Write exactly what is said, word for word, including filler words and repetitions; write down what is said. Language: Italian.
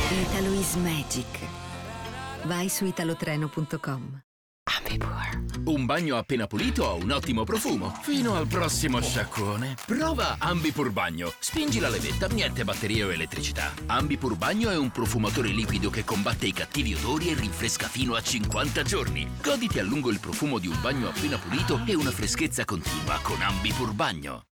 Italo is magic. Vai su italotreno punto com. Ambipur. Un bagno appena pulito ha un ottimo profumo. Fino al prossimo sciacquone. Prova Ambipur Bagno. Spingi la levetta, niente batterie o elettricità. Ambipur Bagno è un profumatore liquido che combatte i cattivi odori e rinfresca fino a cinquanta giorni. Goditi a lungo il profumo di un bagno appena pulito e una freschezza continua con Ambipur Bagno.